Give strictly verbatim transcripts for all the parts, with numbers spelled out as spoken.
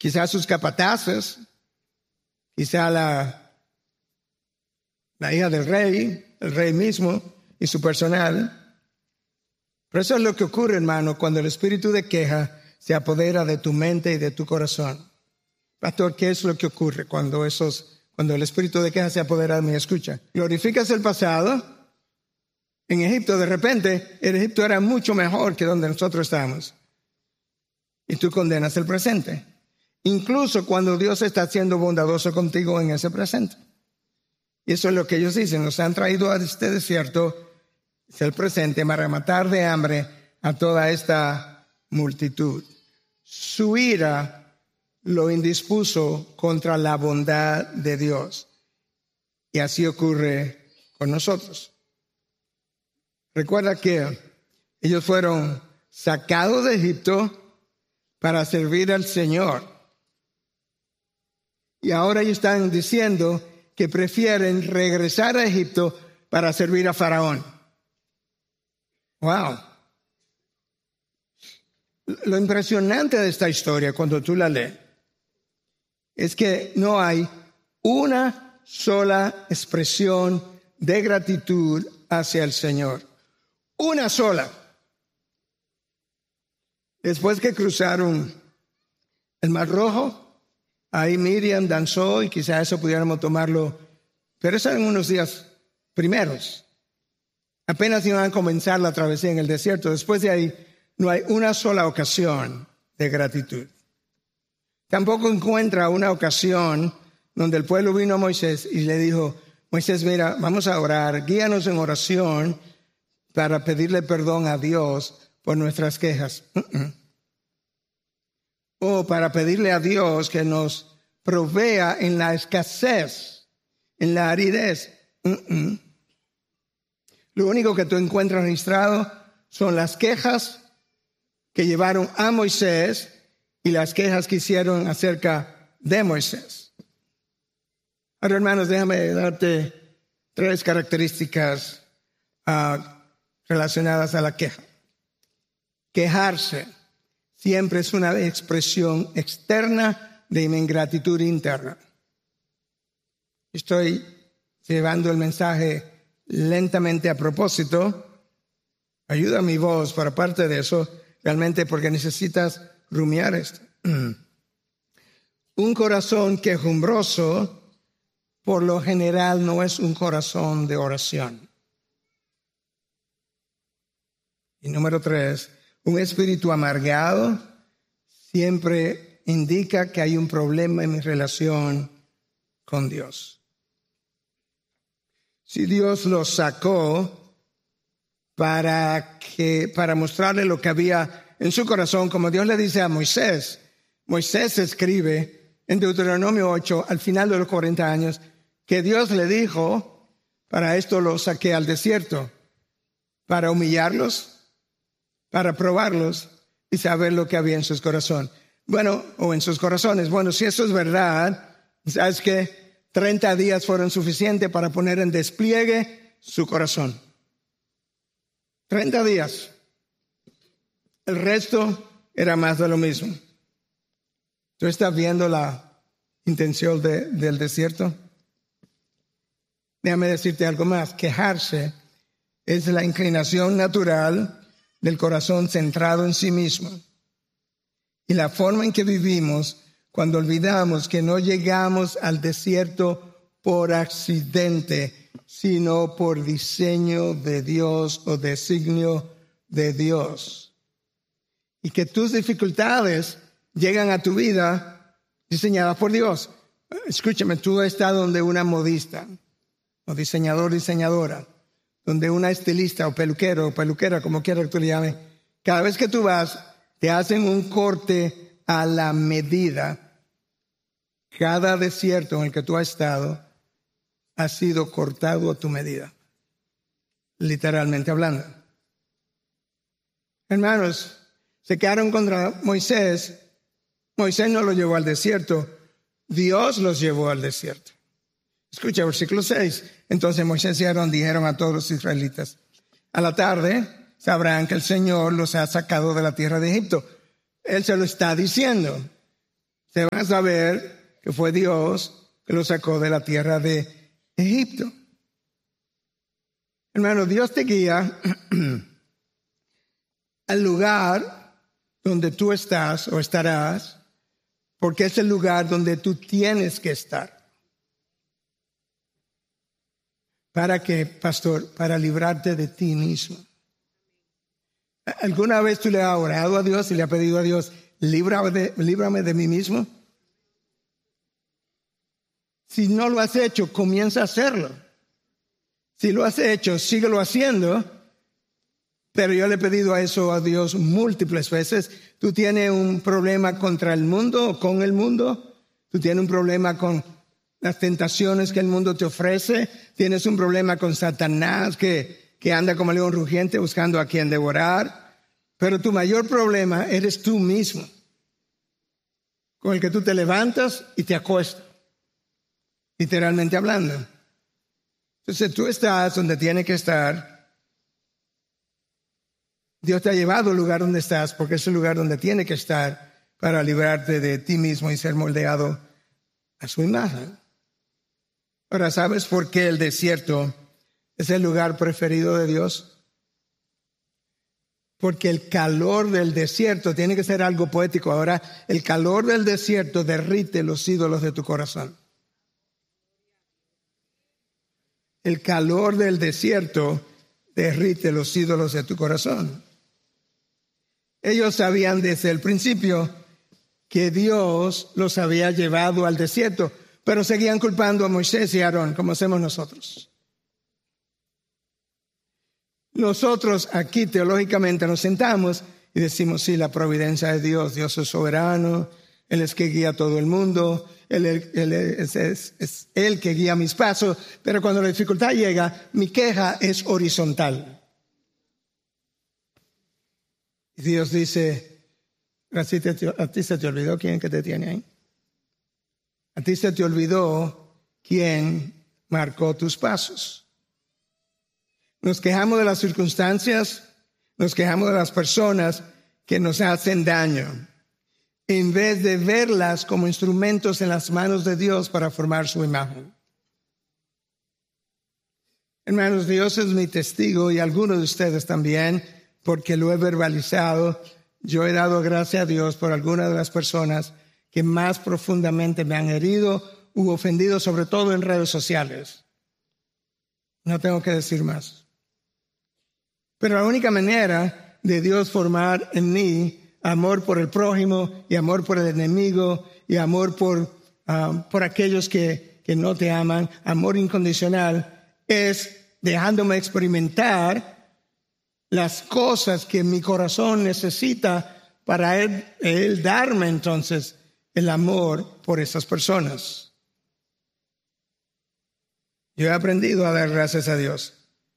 quizás sus capataces, quizá la, la hija del rey, el rey mismo y su personal. Pero eso es lo que ocurre, hermano, cuando el espíritu de queja se apodera de tu mente y de tu corazón. Pastor, ¿qué es lo que ocurre cuando esos, cuando el espíritu de queja se apodera de mi escucha? Glorificas el pasado. En Egipto, de repente, el Egipto era mucho mejor que donde nosotros estamos. Y tú condenas el presente. Incluso cuando Dios está siendo bondadoso contigo en ese presente. Y eso es lo que ellos dicen. Nos han traído a este desierto, es el presente, para matar de hambre a toda esta multitud. Su ira lo indispuso contra la bondad de Dios. Y así ocurre con nosotros. Recuerda que ellos fueron sacados de Egipto para servir al Señor. Y ahora ellos están diciendo que prefieren regresar a Egipto para servir a Faraón. Wow. Lo impresionante de esta historia, cuando tú la lees, es que no hay una sola expresión de gratitud hacia el Señor. Una sola. Después que cruzaron el Mar Rojo, ahí Miriam danzó y quizá eso pudiéramos tomarlo, pero eso en unos días primeros. Apenas iban a comenzar la travesía en el desierto. Después de ahí no hay una sola ocasión de gratitud. Tampoco encuentra una ocasión donde el pueblo vino a Moisés y le dijo, Moisés, mira, vamos a orar, guíanos en oración para pedirle perdón a Dios por nuestras quejas. Uh-uh. O para pedirle a Dios que nos provea en la escasez, en la aridez. Uh-uh. Lo único que tú encuentras registrado son las quejas que llevaron a Moisés y las quejas que hicieron acerca de Moisés. Ahora, hermanos, déjame darte tres características uh, relacionadas a la queja. Quejarse siempre es una expresión externa de ingratitud interna. Estoy llevando el mensaje lentamente a propósito. Ayuda a mi voz para parte de eso, realmente porque necesitas rumiar esto. Un corazón quejumbroso, por lo general, no es un corazón de oración. Y número tres, un espíritu amargado siempre indica que hay un problema en mi relación con Dios. Si Dios los sacó para que, para mostrarle lo que había en su corazón, como Dios le dice a Moisés, Moisés escribe en Deuteronomio ocho, al final de los cuarenta años, que Dios le dijo, para esto los saqué al desierto, para humillarlos, para probarlos y saber lo que había en sus corazones. Bueno, o en sus corazones. Bueno, si eso es verdad, ¿sabes qué? treinta días fueron suficientes para poner en despliegue su corazón. treinta días. El resto era más de lo mismo. ¿Tú estás viendo la intención de, del desierto? Déjame decirte algo más. Quejarse es la inclinación natural del corazón centrado en sí mismo. Y la forma en que vivimos cuando olvidamos que no llegamos al desierto por accidente, sino por diseño de Dios o designio de Dios. Y que tus dificultades llegan a tu vida diseñadas por Dios. Escúchame, tú estás donde una modista, o diseñador, diseñadora, donde una estilista o peluquero o peluquera, como quiera que tú le llames, cada vez que tú vas, te hacen un corte a la medida. Cada desierto en el que tú has estado ha sido cortado a tu medida, literalmente hablando. Hermanos, se quedaron contra Moisés. Moisés no lo llevó al desierto, Dios los llevó al desierto. Escucha, versículo seis. Entonces Moisés y Aarón dijeron a todos los israelitas, a la tarde sabrán que el Señor los ha sacado de la tierra de Egipto. Él se lo está diciendo. se van a saber que fue Dios que los sacó de la tierra de Egipto. Hermano, Dios te guía al lugar donde tú estás o estarás, porque es el lugar donde tú tienes que estar. ¿Para qué, pastor? Para librarte de ti mismo. ¿Alguna vez tú le has orado a Dios y le has pedido a Dios, líbrame de, líbrame de mí mismo? Si no lo has hecho, comienza a hacerlo. Si lo has hecho, síguelo haciendo. Pero yo le he pedido a eso a Dios múltiples veces. Tú tienes un problema contra el mundo o con el mundo. Tú tienes un problema con las tentaciones que el mundo te ofrece. Tienes un problema con Satanás que, que anda como león rugiente buscando a quien devorar. Pero tu mayor problema eres tú mismo, con el que tú te levantas y te acuestas, literalmente hablando. Entonces tú estás donde tienes que estar. Dios te ha llevado al lugar donde estás porque es el lugar donde tiene que estar para librarte de ti mismo y ser moldeado a su imagen. Ahora, ¿sabes por qué el desierto es el lugar preferido de Dios? Porque el calor del desierto tiene que ser algo poético. Ahora, el calor del desierto derrite los ídolos de tu corazón. El calor del desierto derrite los ídolos de tu corazón. Ellos sabían desde el principio que Dios los había llevado al desierto, pero seguían culpando a Moisés y a Aarón, como hacemos nosotros. Nosotros aquí teológicamente nos sentamos y decimos, sí, la providencia de Dios, Dios es soberano, Él es que guía a todo el mundo, Él, él, él es, es, es Él que guía mis pasos, pero cuando la dificultad llega, mi queja es horizontal. Y Dios dice, ¿a ti, te, ¿a ti se te olvidó quién que te tiene ahí? ¿A ti se te olvidó quién marcó tus pasos? Nos quejamos de las circunstancias, nos quejamos de las personas que nos hacen daño, en vez de verlas como instrumentos en las manos de Dios para formar su imagen. Hermanos, Dios es mi testigo y algunos de ustedes también, porque lo he verbalizado. Yo he dado gracias a Dios por algunas de las personas que más profundamente me han herido u ofendido, sobre todo en redes sociales. No tengo que decir más. Pero la única manera de Dios formar en mí amor por el prójimo y amor por el enemigo y amor por, um, por aquellos que, que no te aman, amor incondicional, es dejándome experimentar las cosas que mi corazón necesita para él, él darme entonces el amor por esas personas. Yo he aprendido a dar gracias a Dios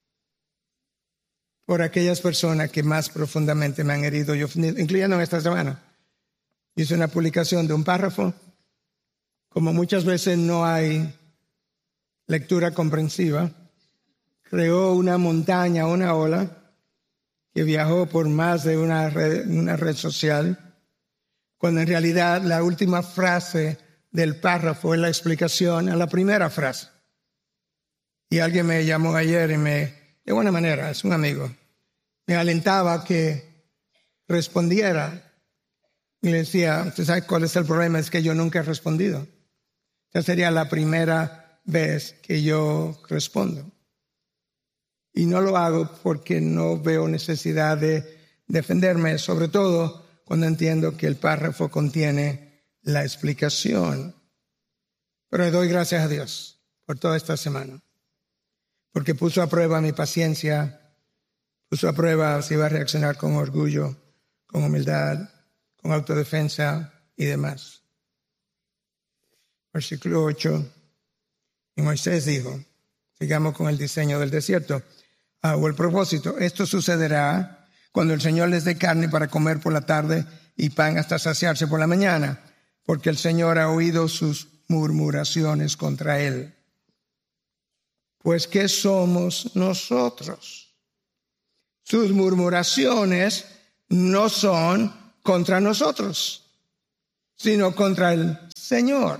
por aquellas personas que más profundamente me han herido, yo, incluyendo en esta semana. Hice una publicación de un párrafo. Como muchas veces no hay lectura comprensiva, creó una montaña, una ola, que viajó por más de una red, una red social, cuando en realidad la última frase del párrafo es la explicación a la primera frase. Y alguien me llamó ayer y me... de buena manera, es un amigo, me alentaba que respondiera. Y le decía, ¿usted sabe cuál es el problema? Es que yo nunca he respondido. Esta sería la primera vez que yo respondo. Y no lo hago porque no veo necesidad de defenderme, sobre todo cuando entiendo que el párrafo contiene la explicación. Pero le doy gracias a Dios por toda esta semana, porque puso a prueba mi paciencia, puso a prueba si iba a reaccionar con orgullo, con humildad, con autodefensa y demás. Versículo ocho. Y Moisés dijo, sigamos con el diseño del desierto, ah, o el propósito. Esto sucederá cuando el Señor les dé carne para comer por la tarde y pan hasta saciarse por la mañana, porque el Señor ha oído sus murmuraciones contra él. Pues, ¿qué somos nosotros? Sus murmuraciones no son contra nosotros. sino contra el Señor.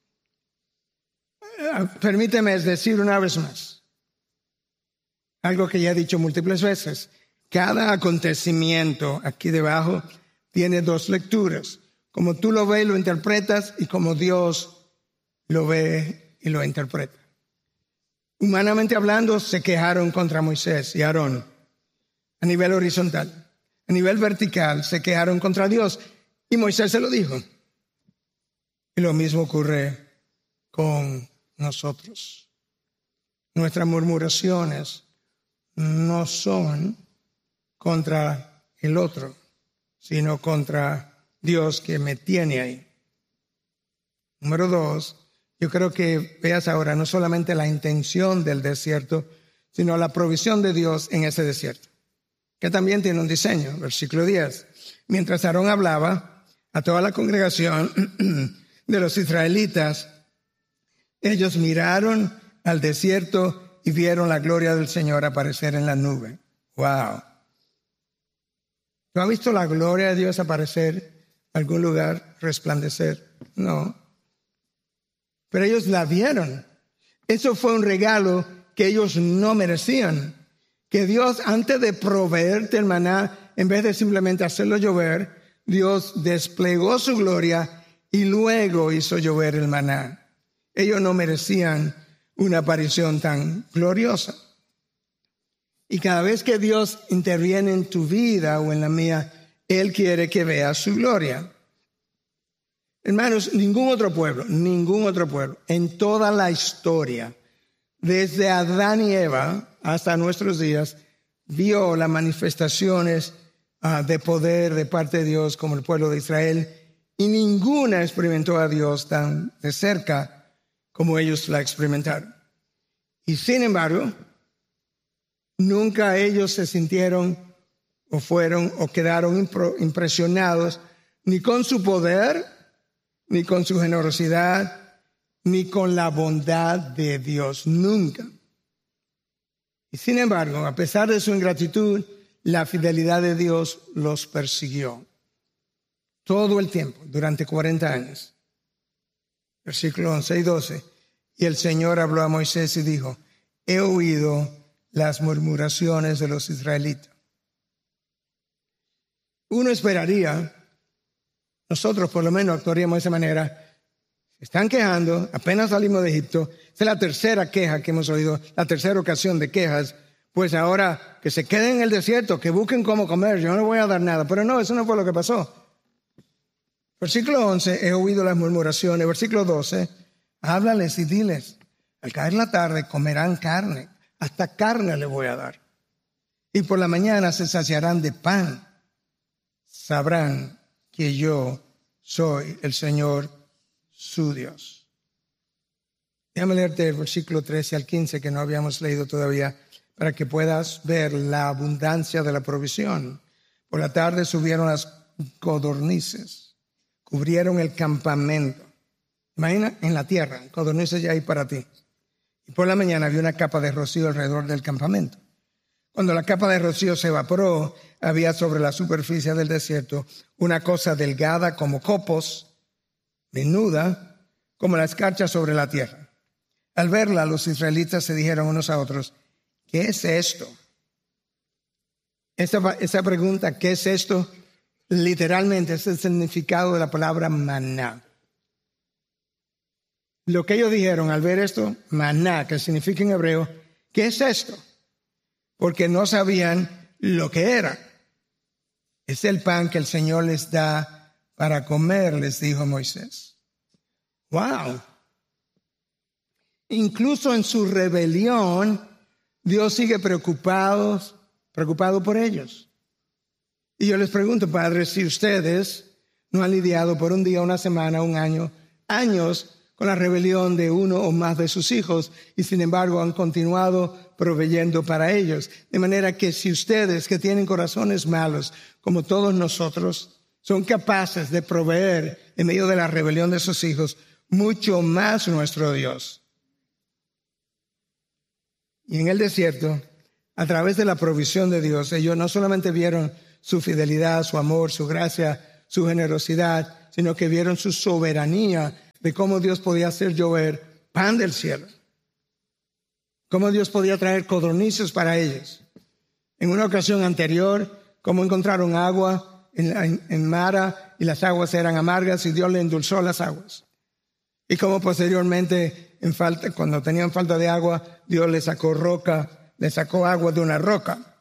Permíteme decir una vez más algo que ya he dicho múltiples veces. Cada acontecimiento aquí debajo tiene dos lecturas. Como tú lo ves, lo interpretas, y como Dios lo ve y lo interpreta. Humanamente hablando, se quejaron contra Moisés y Aarón a nivel horizontal. A nivel vertical, se quejaron contra Dios y Moisés se lo dijo. Y lo mismo ocurre con nosotros. Nuestras murmuraciones no son contra el otro, sino contra Dios que me tiene ahí. Número dos, yo creo que veas ahora no solamente la intención del desierto, sino la provisión de Dios en ese desierto, que también tiene un diseño. Versículo diez. Mientras Aarón hablaba a toda la congregación de los israelitas, ellos miraron al desierto y vieron la gloria del Señor aparecer en la nube. ¡Wow! ¿Tú has visto la gloria de Dios aparecer en algún lugar, resplandecer? No. Pero ellos la vieron. Eso fue un regalo que ellos no merecían. Que Dios, antes de proveerte el maná, en vez de simplemente hacerlo llover, Dios desplegó su gloria y luego hizo llover el maná. Ellos no merecían una aparición tan gloriosa. Y cada vez que Dios interviene en tu vida o en la mía, Él quiere que veas su gloria. Hermanos, ningún otro pueblo, ningún otro pueblo, en toda la historia, desde Adán y Eva hasta nuestros días, vio las manifestaciones uh, de poder de parte de Dios como el pueblo de Israel, y ninguna experimentó a Dios tan de cerca como ellos la experimentaron. Y sin embargo, nunca ellos se sintieron o fueron o quedaron impresionados ni con su poder, ni con su generosidad, ni con la bondad de Dios. Nunca. Y sin embargo, a pesar de su ingratitud, la fidelidad de Dios los persiguió todo el tiempo, durante cuarenta años. Versículos once y doce. Y el Señor habló a Moisés y dijo: he oído las murmuraciones de los israelitas. Uno esperaría, nosotros por lo menos actuaríamos de esa manera. Se están quejando, apenas salimos de Egipto. Esta es la tercera queja que hemos oído, la tercera ocasión de quejas. Pues ahora que se queden en el desierto, que busquen cómo comer, yo no les voy a dar nada. Pero no, eso no fue lo que pasó. Versículo once, he oído las murmuraciones. Versículo doce, háblales y diles: al caer la tarde comerán carne, hasta carne les voy a dar. Y por la mañana se saciarán de pan. Sabrán que yo soy el Señor su Dios. Déjame leerte el versículo trece al quince que no habíamos leído todavía, para que puedas ver la abundancia de la provisión. Por la tarde subieron las codornices, cubrieron el campamento. Imagina, en la tierra, codornices ya hay para ti. Y por la mañana había una capa de rocío alrededor del campamento. Cuando la capa de rocío se evaporó, había sobre la superficie del desierto una cosa delgada como copos, menuda como la escarcha sobre la tierra. Al verla, los israelitas se dijeron unos a otros: ¿qué es esto? Esa, esa pregunta, ¿qué es esto? Literalmente es el significado de la palabra maná. Lo que ellos dijeron al ver esto, maná, que significa en hebreo, ¿qué es esto? Porque no sabían lo que era. Es el pan que el Señor les da para comer, les dijo Moisés. ¡Wow! Incluso en su rebelión, Dios sigue preocupado, preocupado por ellos. Y yo les pregunto, padres, si ustedes no han lidiado por un día, una semana, un año, años con la rebelión de uno o más de sus hijos, y sin embargo han continuado proveyendo para ellos. De manera que si ustedes, que tienen corazones malos, como todos nosotros, son capaces de proveer en medio de la rebelión de sus hijos, mucho más nuestro Dios. Y en el desierto, a través de la provisión de Dios, ellos no solamente vieron su fidelidad, su amor, su gracia, su generosidad, sino que vieron su soberanía de cómo Dios podía hacer llover pan del cielo. Cómo Dios podía traer codornices para ellos. En una ocasión anterior, cómo encontraron agua en, en, en Mara y las aguas eran amargas y Dios le endulzó las aguas. Y cómo posteriormente, en falta, cuando tenían falta de agua, Dios les sacó roca, les sacó agua de una roca.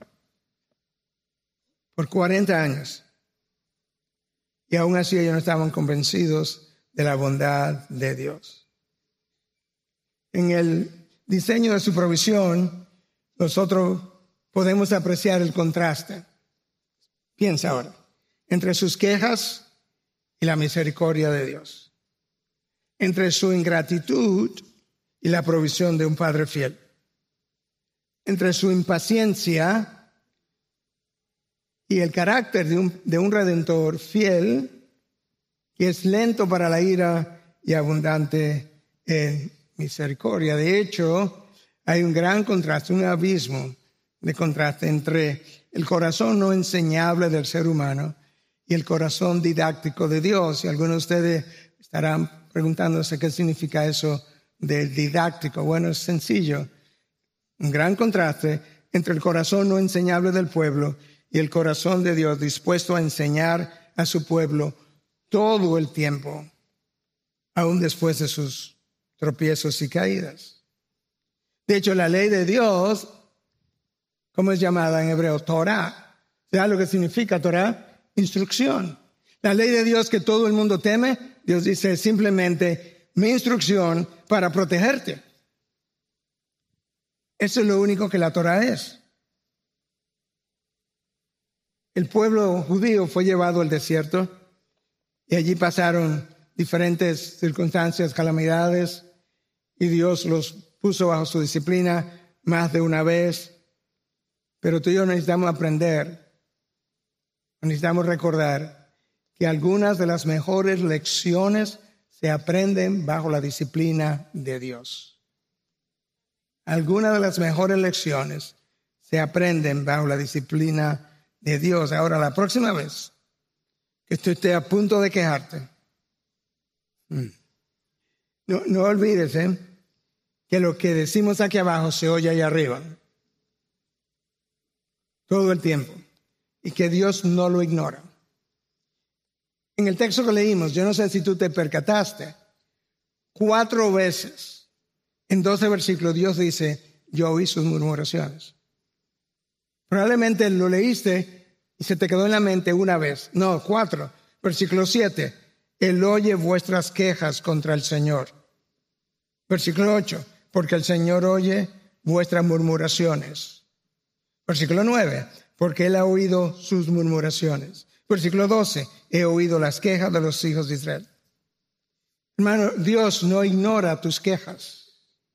Por cuarenta años. Y aún así ellos no estaban convencidos de la bondad de Dios. En el diseño de su provisión, nosotros podemos apreciar el contraste. Piensa ahora, entre sus quejas y la misericordia de Dios. Entre su ingratitud y la provisión de un Padre fiel. Entre su impaciencia y el carácter de un, de un Redentor fiel, que es lento para la ira y abundante en misericordia. De hecho, hay un gran contraste, un abismo de contraste entre el corazón no enseñable del ser humano y el corazón didáctico de Dios. Y algunos de ustedes estarán preguntándose qué significa eso del didáctico. Bueno, es sencillo. Un gran contraste entre el corazón no enseñable del pueblo y el corazón de Dios dispuesto a enseñar a su pueblo todo el tiempo, aún después de sus tropiezos y caídas. De hecho, la ley de Dios, ¿cómo es llamada en hebreo? Torah. ¿Sabes lo que significa Torah? Instrucción. La ley de Dios que todo el mundo teme, Dios dice simplemente mi instrucción para protegerte. Eso es lo único que la Torah es. El pueblo judío fue llevado al desierto y allí pasaron diferentes circunstancias, calamidades, y Dios los puso bajo su disciplina más de una vez. Pero tú y yo necesitamos aprender, necesitamos recordar que algunas de las mejores lecciones se aprenden bajo la disciplina de Dios. Algunas de las mejores lecciones se aprenden bajo la disciplina de Dios. Ahora, la próxima vez que tú estés a punto de quejarte, no, no olvides ¿eh? que lo que decimos aquí abajo se oye ahí arriba. Todo el tiempo. Y que Dios no lo ignora. En el texto que leímos, yo no sé si tú te percataste, cuatro veces en doce versículos Dios dice, yo oí sus murmuraciones. Probablemente lo leíste y se te quedó en la mente una vez. No, cuatro. Versículo siete. Él oye vuestras quejas contra el Señor. Versículo ocho. Porque el Señor oye vuestras murmuraciones. Versículo nueve. Porque Él ha oído sus murmuraciones. Versículo doce. He oído las quejas de los hijos de Israel. Hermano, Dios no ignora tus quejas.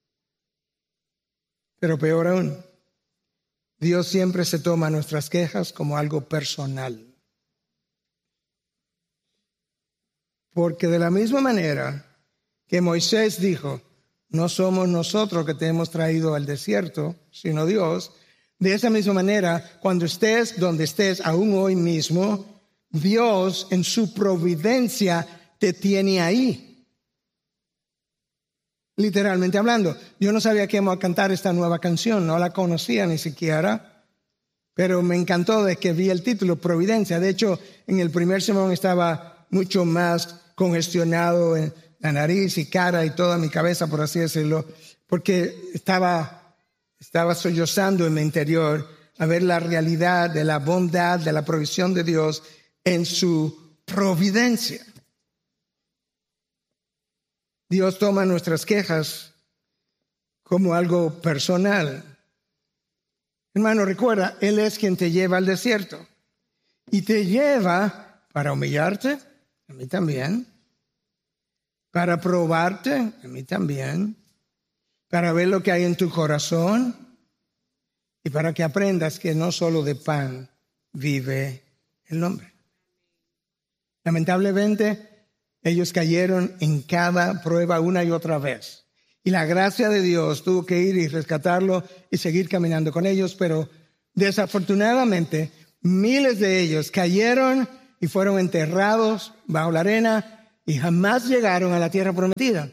Pero peor aún, Dios siempre se toma nuestras quejas como algo personal. Porque de la misma manera que Moisés dijo, no somos nosotros que te hemos traído al desierto, sino Dios, de esa misma manera, cuando estés donde estés, aún hoy mismo, Dios en su providencia te tiene ahí. Literalmente hablando, yo no sabía que íbamos a cantar esta nueva canción, no la conocía ni siquiera, pero me encantó de que vi el título, Providencia. De hecho, en el primer sermón estaba mucho más congestionado en la nariz y cara y toda mi cabeza, por así decirlo, porque estaba, estaba sollozando en mi interior a ver la realidad de la bondad, de la provisión de Dios en su providencia. Dios toma nuestras quejas como algo personal. Hermano, recuerda, Él es quien te lleva al desierto. Y te lleva para humillarte, a mí también. Para probarte, a mí también. Para ver lo que hay en tu corazón. Y para que aprendas que no solo de pan vive el hombre. Lamentablemente, ellos cayeron en cada prueba una y otra vez. Y la gracia de Dios tuvo que ir y rescatarlo y seguir caminando con ellos. Pero desafortunadamente, miles de ellos cayeron y fueron enterrados bajo la arena y jamás llegaron a la tierra prometida.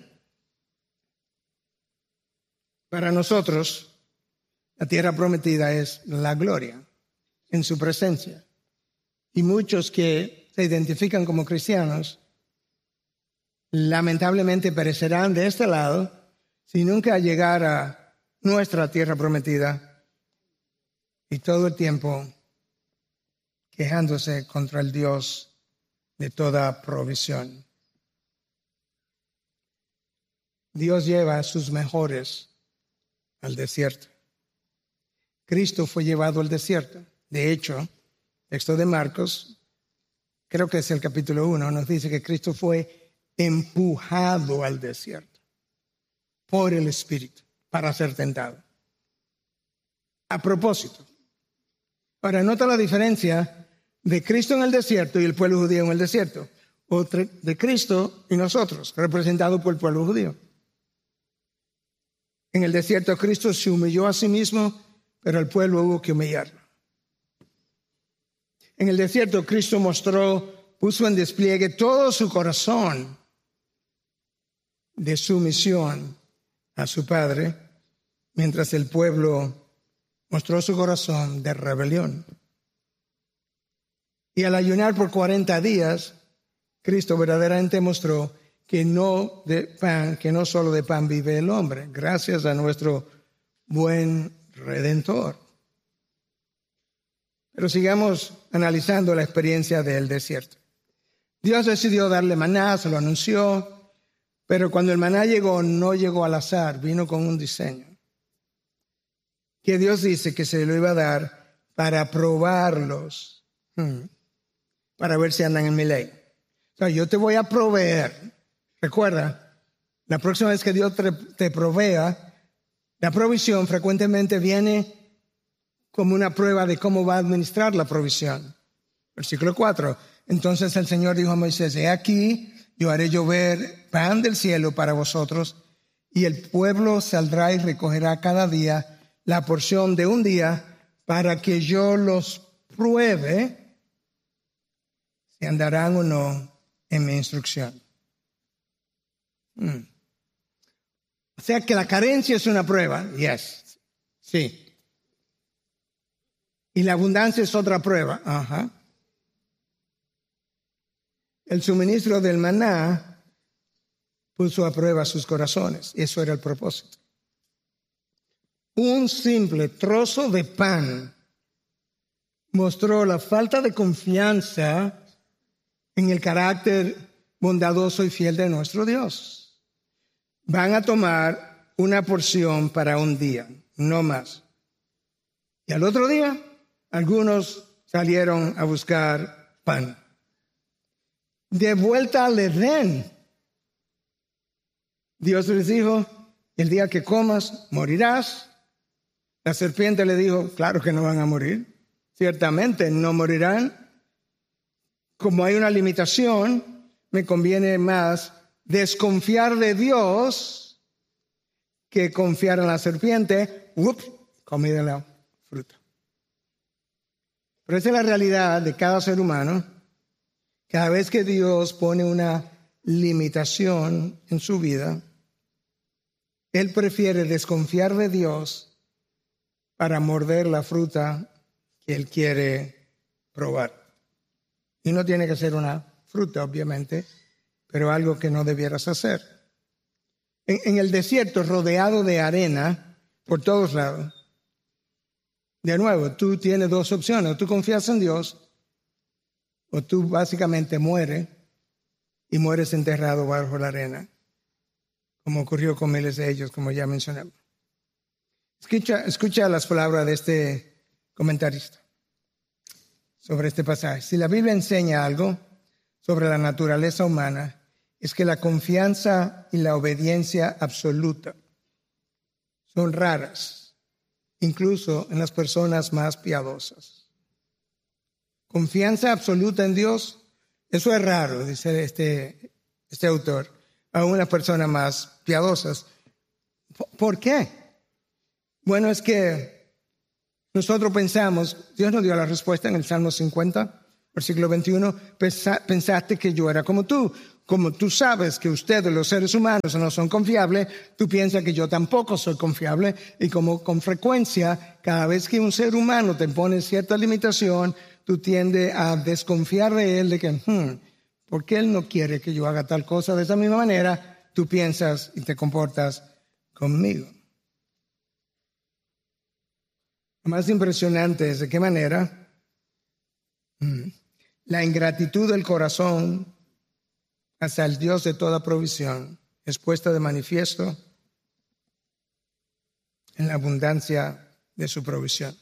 Para nosotros, la tierra prometida es la gloria en su presencia. Y muchos que se identifican como cristianos, lamentablemente perecerán de este lado si nunca llegara a nuestra tierra prometida y todo el tiempo quejándose contra el Dios de toda provisión. Dios lleva a sus mejores al desierto. Cristo fue llevado al desierto. De hecho, texto de Marcos, creo que es el capítulo uno, nos dice que Cristo fue empujado al desierto por el Espíritu para ser tentado. A propósito. Ahora, nota la diferencia de Cristo en el desierto y el pueblo judío en el desierto. O de Cristo y nosotros, representados por el pueblo judío. En el desierto Cristo se humilló a sí mismo, pero el pueblo hubo que humillarlo. En el desierto Cristo mostró, puso en despliegue todo su corazón de sumisión a su Padre, mientras el pueblo mostró su corazón de rebelión. Y al ayunar por cuarenta días, Cristo verdaderamente mostró que no de pan, que no solo de pan vive el hombre, gracias a nuestro buen Redentor. Pero sigamos analizando la experiencia del desierto. Dios decidió darle maná, se lo anunció, pero cuando el maná llegó, no llegó al azar, vino con un diseño. Que Dios dice que se lo iba a dar para probarlos, hmm, para ver si andan en mi ley. O sea, yo te voy a proveer. Recuerda, la próxima vez que Dios te, te provea, la provisión frecuentemente viene como una prueba de cómo va a administrar la provisión. Versículo cuatro. Entonces el Señor dijo a Moisés, he aquí, yo haré llover pan del cielo para vosotros, y el pueblo saldrá y recogerá cada día la porción de un día para que yo los pruebe si andarán o no en mi instrucción. Hmm. O sea que la carencia es una prueba. Yes. Sí. Y la abundancia es otra prueba. Ajá. El suministro del maná puso a prueba sus corazones. Eso era el propósito. Un simple trozo de pan mostró la falta de confianza en el carácter bondadoso y fiel de nuestro Dios. Van a tomar una porción para un día, no más. Y al otro día, algunos salieron a buscar pan. De vuelta al Edén, Dios les dijo, el día que comas, morirás. La serpiente le dijo, claro que no van a morir. Ciertamente no morirán. Como hay una limitación, me conviene más desconfiar de Dios que confiar en la serpiente. Ups, comí de la fruta. Pero esa es la realidad de cada ser humano. Cada vez que Dios pone una limitación en su vida, Él prefiere desconfiar de Dios para morder la fruta que Él quiere probar. Y no tiene que ser una fruta, obviamente, pero algo que no debieras hacer. En, en el desierto, rodeado de arena por todos lados, de nuevo, tú tienes dos opciones. O tú confías en Dios, o tú básicamente mueres y mueres enterrado bajo la arena, como ocurrió con miles de ellos, como ya mencionamos. Escucha, escucha las palabras de este comentarista sobre este pasaje. Si la Biblia enseña algo sobre la naturaleza humana, es que la confianza y la obediencia absoluta son raras, incluso en las personas más piadosas. Confianza absoluta en Dios, eso es raro, dice este, este autor, a unas personas más piadosas. ¿Por qué? Bueno, es que nosotros pensamos, Dios nos dio la respuesta en el Salmo cincuenta, Versículo veintiuno, pensaste que yo era como tú. Como tú sabes que ustedes, los seres humanos, no son confiables, tú piensas que yo tampoco soy confiable. Y como con frecuencia, cada vez que un ser humano te pone cierta limitación, tú tiendes a desconfiar de él, de que, hmm, ¿por qué él no quiere que yo haga tal cosa? De esa misma manera, tú piensas y te comportas conmigo. Lo más impresionante es de qué manera hmm, la ingratitud del corazón hacia el Dios de toda provisión es puesta de manifiesto en la abundancia de su provisión.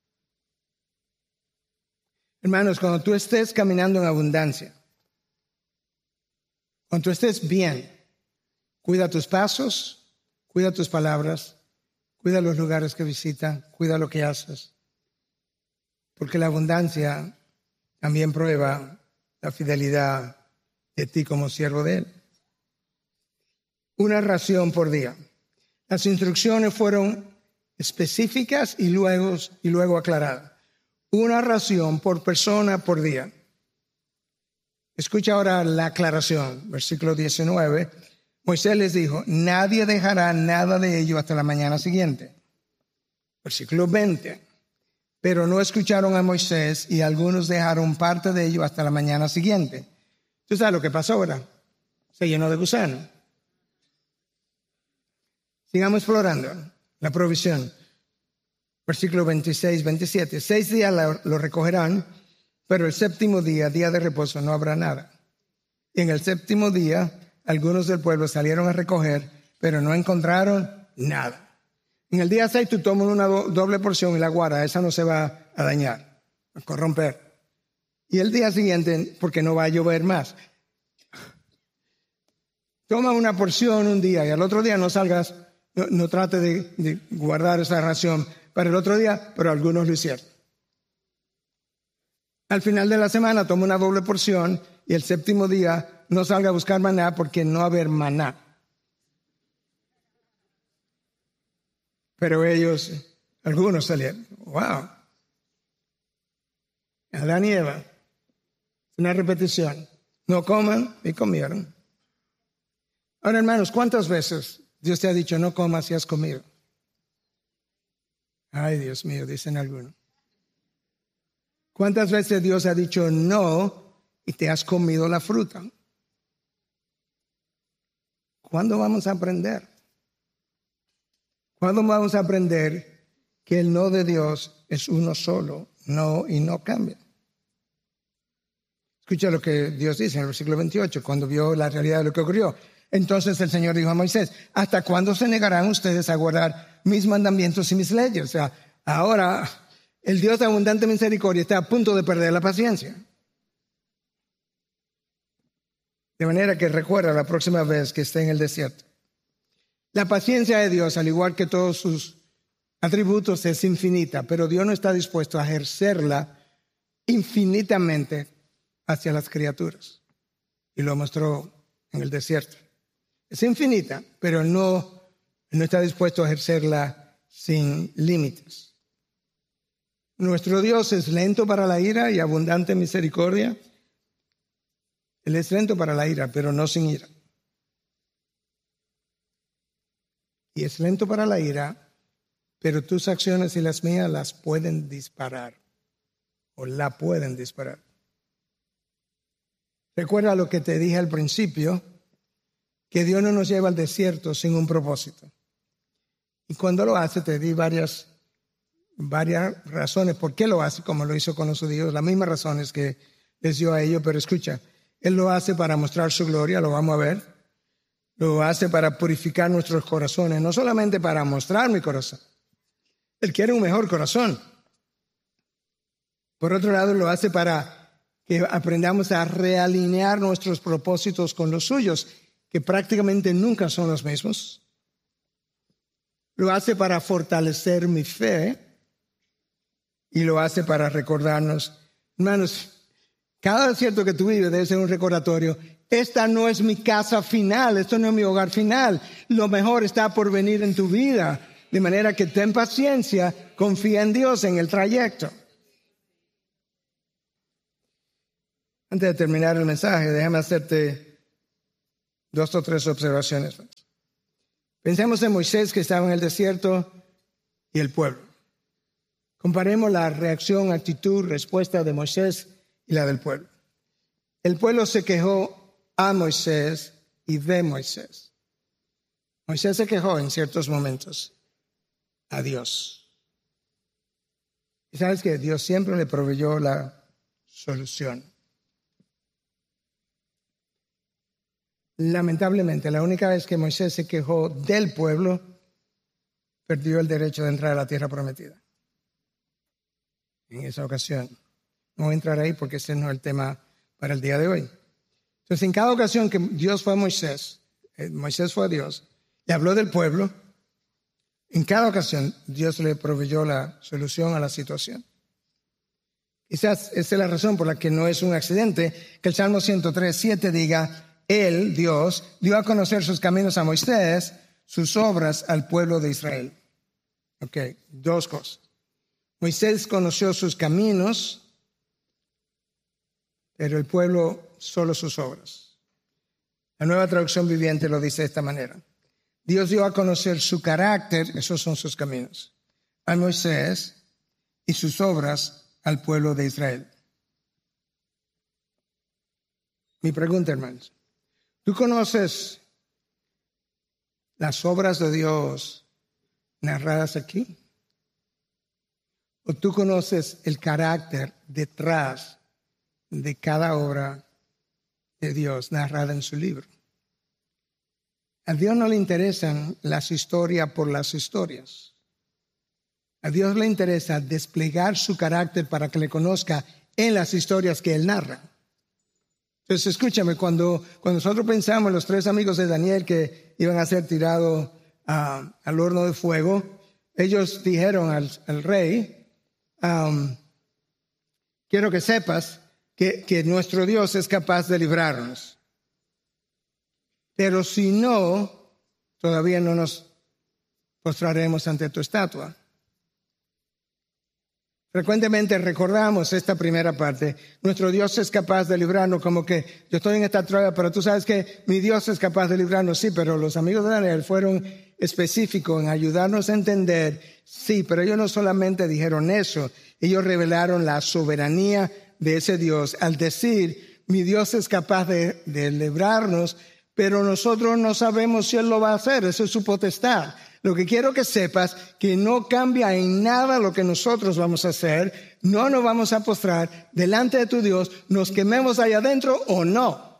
Hermanos, cuando tú estés caminando en abundancia, cuando tú estés bien, cuida tus pasos, cuida tus palabras, cuida los lugares que visitas, cuida lo que haces, porque la abundancia también prueba la fidelidad de ti como siervo de Él. Una ración por día. Las instrucciones fueron específicas y luego, y luego aclaradas. Una ración por persona por día. Escucha ahora la aclaración. Versículo diecinueve. Moisés les dijo, nadie dejará nada de ello hasta la mañana siguiente. Versículo veinte. Pero no escucharon a Moisés y algunos dejaron parte de ello hasta la mañana siguiente. ¿Tú sabes lo que pasó ahora? Se llenó de gusano. Sigamos explorando la provisión. Versículo veintiséis, veintisiete. Seis días lo recogerán, pero el séptimo día, día de reposo, no habrá nada. Y en el séptimo día, algunos del pueblo salieron a recoger, pero no encontraron nada. En el día seis tú tomas una do- doble porción y la guardas, esa no se va a dañar, a corromper. Y el día siguiente, porque no va a llover más, toma una porción un día y al otro día no salgas, no, no trate de, de guardar esa ración para el otro día, pero algunos lo hicieron. Al final de la semana toma una doble porción y el séptimo día no salga a buscar maná porque no va a haber maná. Pero ellos, algunos salieron. ¡Wow! Adán y Eva. Una repetición. No coman y comieron. Ahora, hermanos, ¿cuántas veces Dios te ha dicho no comas y has comido? Ay, Dios mío, dicen algunos. ¿Cuántas veces Dios ha dicho no y te has comido la fruta? ¿Cuándo vamos a aprender? ¿Cuándo vamos a aprender que el no de Dios es uno solo, no y no cambia? Escucha lo que Dios dice en el versículo veintiocho, cuando vio la realidad de lo que ocurrió. Entonces el Señor dijo a Moisés, ¿hasta cuándo se negarán ustedes a guardar mis mandamientos y mis leyes? O sea, ahora el Dios de abundante misericordia está a punto de perder la paciencia. De manera que recuerda la próxima vez que esté en el desierto. La paciencia de Dios, al igual que todos sus atributos, es infinita, pero Dios no está dispuesto a ejercerla infinitamente hacia las criaturas. Y lo mostró en el desierto. Es infinita, pero no, no está dispuesto a ejercerla sin límites. Nuestro Dios es lento para la ira y abundante en misericordia. Él es lento para la ira, pero no sin ira. Y es lento para la ira, pero tus acciones y las mías las pueden disparar. O la pueden disparar. Recuerda lo que te dije al principio, que Dios no nos lleva al desierto sin un propósito. Y cuando lo hace, te di varias, varias razones por qué lo hace, como lo hizo con los judíos, las mismas razones que les dio a ellos, pero escucha, Él lo hace para mostrar su gloria, lo vamos a ver. Lo hace para purificar nuestros corazones, no solamente para mostrar mi corazón. Él quiere un mejor corazón. Por otro lado, lo hace para que aprendamos a realinear nuestros propósitos con los suyos, que prácticamente nunca son los mismos. Lo hace para fortalecer mi fe y lo hace para recordarnos, hermanos, cada desierto que tú vives debe ser un recordatorio. Esta no es mi casa final, esto no es mi hogar final. Lo mejor está por venir en tu vida. De manera que ten paciencia, confía en Dios en el trayecto. Antes de terminar el mensaje, déjame hacerte dos o tres observaciones. Pensemos en Moisés que estaba en el desierto y el pueblo. Comparemos la reacción, actitud, respuesta de Moisés y la del pueblo. El pueblo se quejó a Moisés y de Moisés. Moisés se quejó en ciertos momentos a Dios. Y sabes que Dios siempre le proveyó la solución. Lamentablemente, la única vez que Moisés se quejó del pueblo, perdió el derecho de entrar a la tierra prometida. En esa ocasión. No voy a entrar ahí porque ese no es el tema para el día de hoy. Entonces, en cada ocasión que Dios fue a Moisés, eh, Moisés fue a Dios y habló del pueblo, en cada ocasión Dios le proveyó la solución a la situación. Quizás esa es la razón por la que no es un accidente que el Salmo ciento tres, siete diga: Él, Dios, dio a conocer sus caminos a Moisés, sus obras al pueblo de Israel. Ok, dos cosas. Moisés conoció sus caminos, pero el pueblo solo sus obras. La Nueva Traducción Viviente lo dice de esta manera. Dios dio a conocer su carácter, esos son sus caminos, a Moisés y sus obras al pueblo de Israel. Mi pregunta, hermanos. ¿Tú conoces las obras de Dios narradas aquí? ¿O tú conoces el carácter detrás de cada obra de Dios narrada en su libro? A Dios no le interesan las historias por las historias. A Dios le interesa desplegar su carácter para que le conozca en las historias que Él narra. Entonces, escúchame, cuando, cuando nosotros pensamos en los tres amigos de Daniel que iban a ser tirados uh, al horno de fuego, ellos dijeron al, al rey, um, quiero que sepas que, que nuestro Dios es capaz de librarnos. Pero si no, todavía no nos postraremos ante tu estatua. Frecuentemente recordamos esta primera parte. Nuestro Dios es capaz de librarnos, como que yo estoy en esta prueba, pero tú sabes que mi Dios es capaz de librarnos. Sí, pero los amigos de Daniel fueron específicos en ayudarnos a entender. Sí, pero ellos no solamente dijeron eso, ellos revelaron la soberanía de ese Dios al decir, mi Dios es capaz de, de librarnos, pero nosotros no sabemos si Él lo va a hacer. Eso es su potestad. Lo que quiero que sepas, que no cambia en nada lo que nosotros vamos a hacer. No nos vamos a postrar delante de tu Dios, nos quememos allá adentro o no.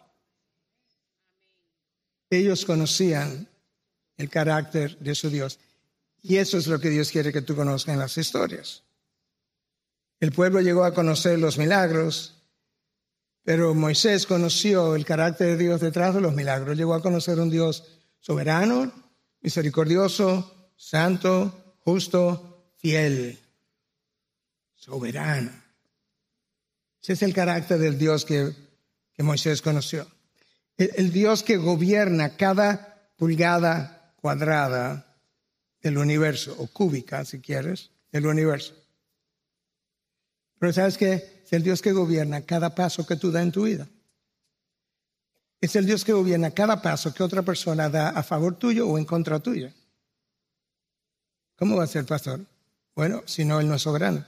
Ellos conocían el carácter de su Dios. Y eso es lo que Dios quiere que tú conozcas en las historias. El pueblo llegó a conocer los milagros, pero Moisés conoció el carácter de Dios detrás de los milagros. Llegó a conocer un Dios soberano, misericordioso, santo, justo, fiel, soberano. Ese es el carácter del Dios que, que Moisés conoció. El, el Dios que gobierna cada pulgada cuadrada del universo, o cúbica, si quieres, del universo. Pero ¿sabes qué? Es el Dios que gobierna cada paso que tú das en tu vida. Es el Dios que gobierna cada paso que otra persona da a favor tuyo o en contra tuya. ¿Cómo va a ser, pastor? Bueno, si no, Él no es soberano.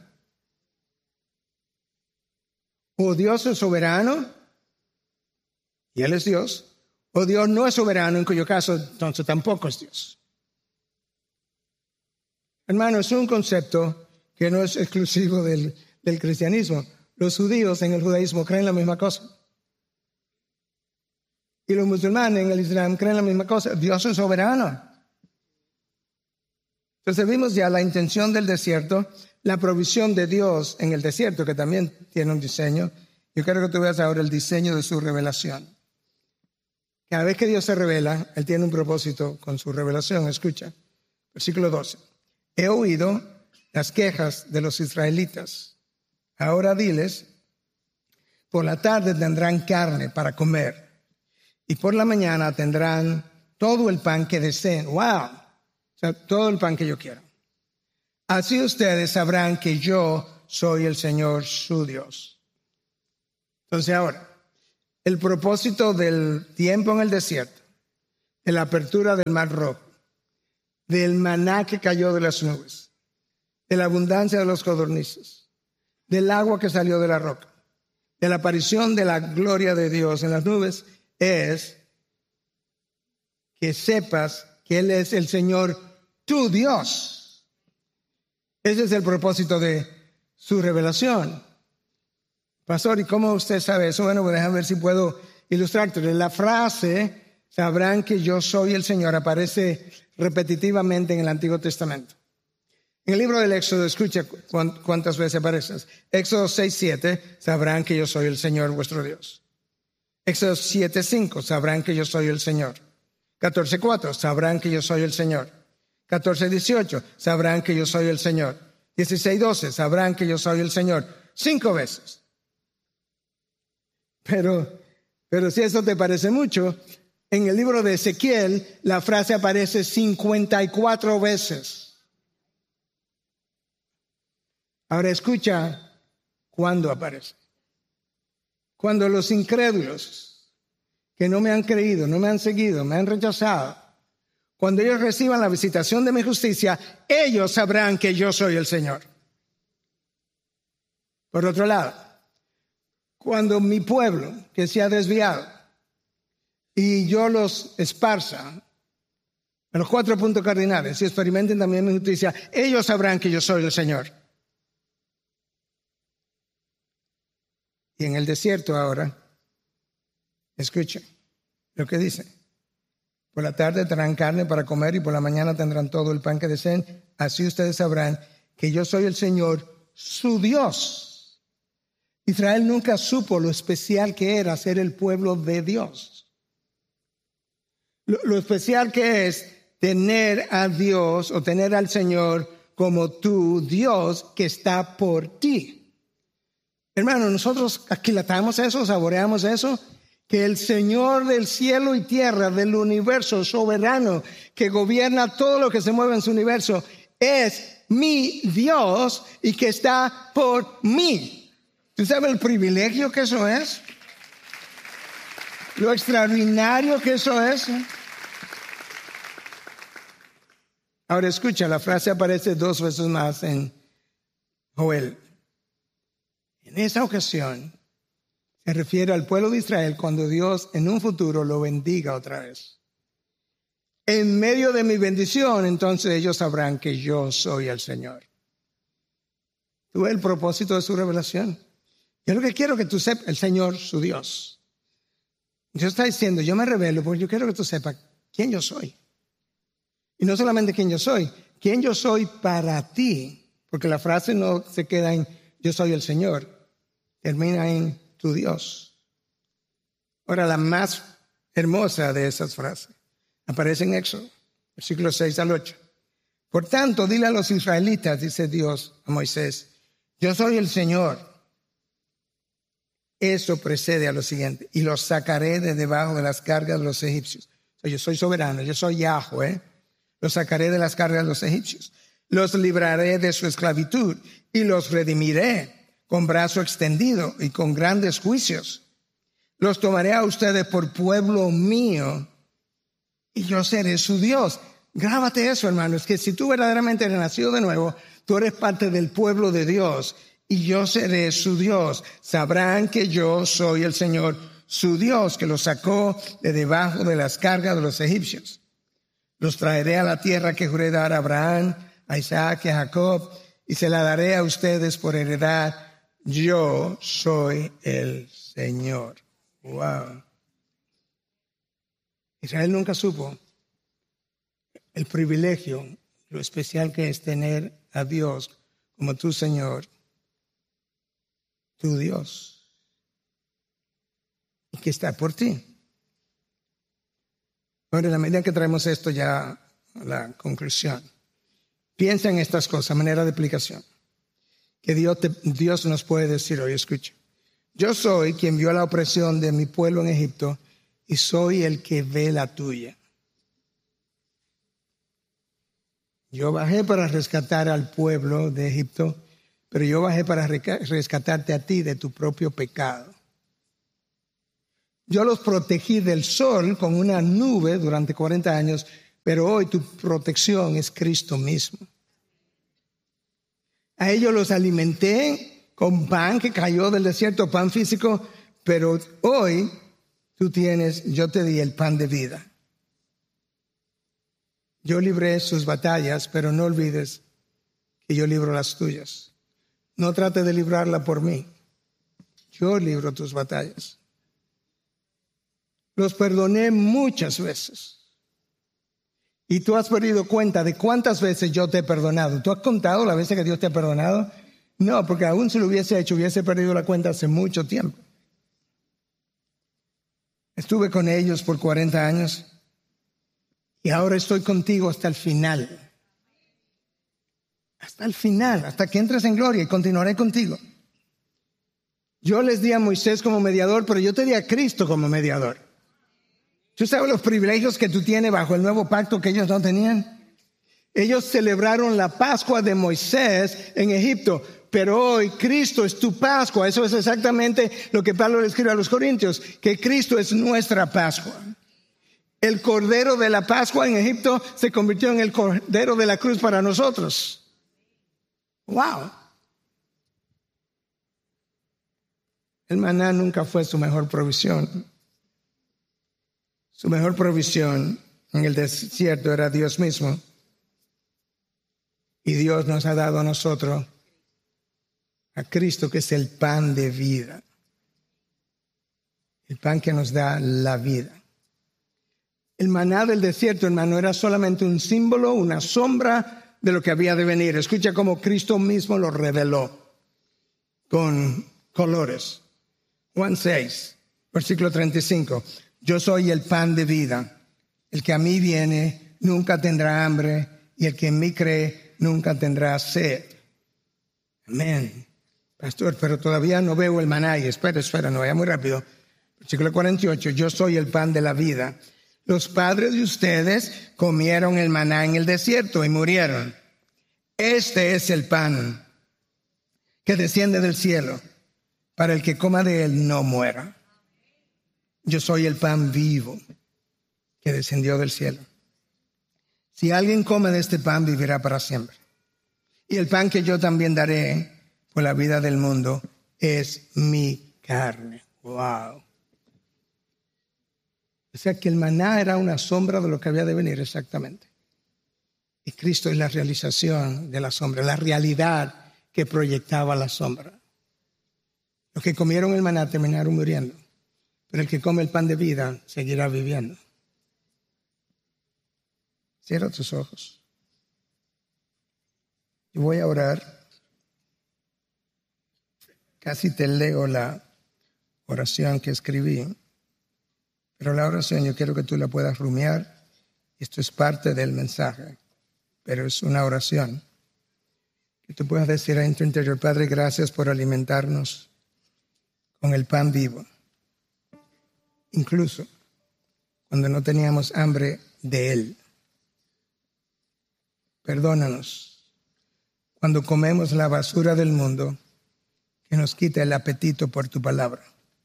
O Dios es soberano, y Él es Dios, o Dios no es soberano, en cuyo caso entonces tampoco es Dios. Hermano, es un concepto que no es exclusivo del, del cristianismo. Los judíos en el judaísmo creen la misma cosa. Y los musulmanes en el Islam creen la misma cosa. Dios es soberano. Entonces vimos ya la intención del desierto, la provisión de Dios en el desierto, que también tiene un diseño. Yo quiero que tú veas ahora el diseño de su revelación. Cada vez que Dios se revela, Él tiene un propósito con su revelación. Escucha, versículo doce. He oído las quejas de los israelitas. Ahora diles, por la tarde tendrán carne para comer. Y por la mañana tendrán todo el pan que deseen. ¡Wow! O sea, todo el pan que yo quiero. Así ustedes sabrán que yo soy el Señor su Dios. Entonces ahora, el propósito del tiempo en el desierto, de la apertura del mar rojo, del maná que cayó de las nubes, de la abundancia de los codornices, del agua que salió de la roca, de la aparición de la gloria de Dios en las nubes, es que sepas que Él es el Señor, tu Dios. Ese es el propósito de su revelación. Pastor, ¿y cómo usted sabe eso? Bueno, pues déjame ver si puedo ilustrarte. La frase, sabrán que yo soy el Señor, aparece repetitivamente en el Antiguo Testamento. En el libro del Éxodo, escucha cuántas veces aparece. Éxodo seis siete, sabrán que yo soy el Señor vuestro Dios. Éxodo siete cinco, sabrán que yo soy el Señor. catorce cuatro, sabrán que yo soy el Señor. catorce dieciocho, sabrán que yo soy el Señor. dieciséis doce, sabrán que yo soy el Señor. Cinco veces. Pero, pero si eso te parece mucho, en el libro de Ezequiel la frase aparece cincuenta y cuatro veces. Ahora escucha cuándo aparece. Cuando los incrédulos que no me han creído, no me han seguido, me han rechazado, cuando ellos reciban la visitación de mi justicia, ellos sabrán que yo soy el Señor. Por otro lado, cuando mi pueblo que se ha desviado y yo los esparza en los cuatro puntos cardinales y experimenten también mi justicia, ellos sabrán que yo soy el Señor. Y en el desierto ahora, escuchen lo que dice. Por la tarde tendrán carne para comer y por la mañana tendrán todo el pan que deseen. Así ustedes sabrán que yo soy el Señor, su Dios. Israel nunca supo lo especial que era ser el pueblo de Dios. Lo, lo especial que es tener a Dios o tener al Señor como tu Dios que está por ti. Hermano, nosotros aquilatamos eso, saboreamos eso, que el Señor del cielo y tierra, del universo soberano, que gobierna todo lo que se mueve en su universo, es mi Dios y que está por mí. ¿Tú sabes el privilegio que eso es? Lo extraordinario que eso es. Ahora escucha, la frase aparece dos veces más en Joel. En esa ocasión se refiere al pueblo de Israel cuando Dios en un futuro lo bendiga otra vez. En medio de mi bendición, entonces ellos sabrán que yo soy el Señor. ¿Tú ves el propósito de su revelación? Yo lo que quiero que tú sepas, el Señor, su Dios. Dios está diciendo, yo me revelo porque yo quiero que tú sepas quién yo soy. Y no solamente quién yo soy, quién yo soy para ti. Porque la frase no se queda en yo soy el Señor, termina en tu Dios. Ahora, la más hermosa de esas frases aparece en Éxodo, versículos seis al ocho. Por tanto, dile a los israelitas, dice Dios a Moisés, yo soy el Señor. Eso precede a lo siguiente, y los sacaré de debajo de las cargas de los egipcios. O sea, yo soy soberano, yo soy Yahweh. Los sacaré de las cargas de los egipcios. Los libraré de su esclavitud y los redimiré con brazo extendido y con grandes juicios. Los tomaré a ustedes por pueblo mío y yo seré su Dios. Grábate eso, hermanos, que si tú verdaderamente eres nacido de nuevo, tú eres parte del pueblo de Dios y yo seré su Dios. Sabrán que yo soy el Señor, su Dios, que los sacó de debajo de las cargas de los egipcios. Los traeré a la tierra que juré dar a Abraham, a Isaac y a Jacob, y se la daré a ustedes por heredad. Yo soy el Señor. Wow. Israel nunca supo el privilegio, lo especial que es tener a Dios como tu Señor, tu Dios, y que está por ti. Ahora, en la medida que traemos esto ya a la conclusión, piensa en estas cosas, manera de aplicación, que Dios, te, Dios nos puede decir hoy. Escucha, yo soy quien vio la opresión de mi pueblo en Egipto y soy el que ve la tuya. Yo bajé para rescatar al pueblo de Egipto, pero yo bajé para rescatarte a ti de tu propio pecado. Yo los protegí del sol con una nube durante cuarenta años, pero hoy tu protección es Cristo mismo. A ellos los alimenté con pan que cayó del desierto, pan físico, pero hoy tú tienes, yo te di el pan de vida. Yo libré sus batallas, pero no olvides que yo libro las tuyas. No trate de librarla por mí. Yo libro tus batallas. Los perdoné muchas veces. Y tú has perdido cuenta de cuántas veces yo te he perdonado. ¿Tú has contado las veces que Dios te ha perdonado? No, porque aún si lo hubiese hecho, hubiese perdido la cuenta hace mucho tiempo. Estuve con ellos por cuarenta años y ahora estoy contigo hasta el final. Hasta el final, hasta que entres en gloria, y continuaré contigo. Yo les di a Moisés como mediador, pero yo te di a Cristo como mediador. ¿Tú sabes los privilegios que tú tienes bajo el nuevo pacto que ellos no tenían? Ellos celebraron la Pascua de Moisés en Egipto, pero hoy Cristo es tu Pascua. Eso es exactamente lo que Pablo le escribe a los Corintios, que Cristo es nuestra Pascua. El Cordero de la Pascua en Egipto se convirtió en el Cordero de la cruz para nosotros. ¡Wow! El maná nunca fue su mejor provisión. Su mejor provisión en el desierto era Dios mismo. Y Dios nos ha dado a nosotros a Cristo, que es el pan de vida. El pan que nos da la vida. El maná del desierto, hermano, era solamente un símbolo, una sombra de lo que había de venir. Escucha cómo Cristo mismo lo reveló con colores. Juan seis, versículo treinta y cinco. Yo soy el pan de vida. El que a mí viene nunca tendrá hambre, y el que en mí cree nunca tendrá sed. Amén. Pastor, pero todavía no veo el maná. Y espera, espera, no vaya muy rápido. Versículo cuarenta y ocho. Yo soy el pan de la vida. Los padres de ustedes comieron el maná en el desierto y murieron. Este es el pan que desciende del cielo, para el que coma de él no muera. Yo soy el pan vivo que descendió del cielo. Si alguien come de este pan, vivirá para siempre. Y el pan que yo también daré por la vida del mundo es mi carne. Wow. O sea que el maná era una sombra de lo que había de venir exactamente. Y Cristo es la realización de la sombra, la realidad que proyectaba la sombra. Los que comieron el maná terminaron muriendo, pero el que come el pan de vida seguirá viviendo. Cierra tus ojos. Yo voy a orar. Casi te leo la oración que escribí, pero la oración yo quiero que tú la puedas rumiar. Esto es parte del mensaje, pero es una oración que tú puedas decir en tu interior: Padre, gracias por alimentarnos con el pan vivo, incluso cuando no teníamos hambre de él. Perdónanos cuando comemos la basura del mundo que nos quita el apetito por tu palabra.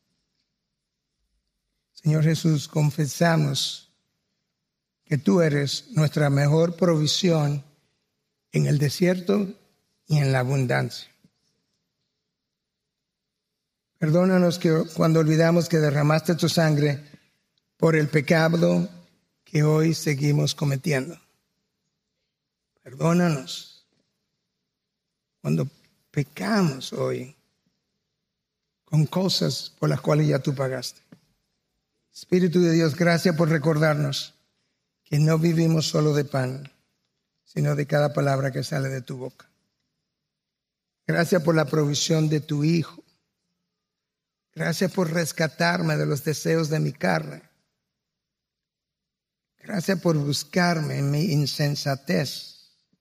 Señor Jesús, confesamos que tú eres nuestra mejor provisión en el desierto y en la abundancia. Perdónanos que cuando olvidamos que derramaste tu sangre por el pecado que hoy seguimos cometiendo. Perdónanos cuando pecamos hoy con cosas por las cuales ya tú pagaste. Espíritu de Dios, gracias por recordarnos que no vivimos solo de pan, sino de cada palabra que sale de tu boca. Gracias por la provisión de tu Hijo. Gracias por rescatarme de los deseos de mi carne. Gracias por buscarme en mi insensatez.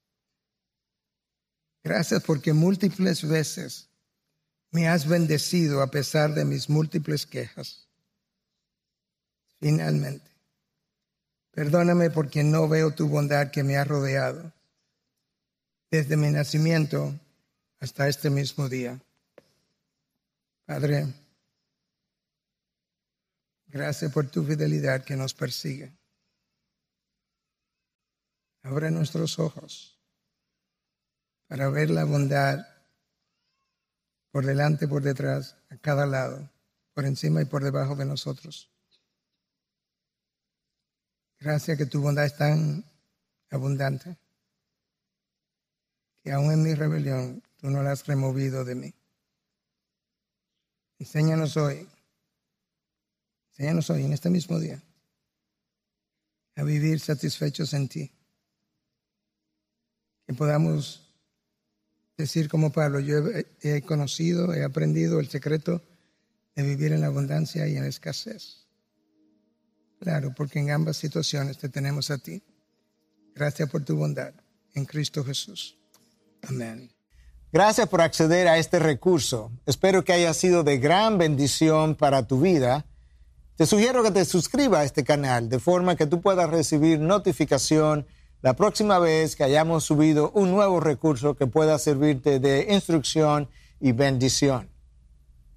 Gracias porque múltiples veces me has bendecido a pesar de mis múltiples quejas. Finalmente, perdóname porque no veo tu bondad que me ha rodeado desde mi nacimiento hasta este mismo día. Padre, Gracias por tu fidelidad que nos persigue. Abre nuestros ojos para ver la bondad por delante, por detrás, a cada lado, por encima y por debajo de nosotros. Gracias que tu bondad es tan abundante que aún en mi rebelión tú no la has removido de mí. Enséñanos hoy, enséñanos hoy, en este mismo día, a vivir satisfechos en ti. Que podamos decir como Pablo, yo he, he conocido, he aprendido el secreto de vivir en la abundancia y en la escasez. Claro, porque en ambas situaciones te tenemos a ti. Gracias por tu bondad en Cristo Jesús. Amén. Gracias por acceder a este recurso. Espero que haya sido de gran bendición para tu vida. Te sugiero que te suscribas a este canal de forma que tú puedas recibir notificación la próxima vez que hayamos subido un nuevo recurso que pueda servirte de instrucción y bendición.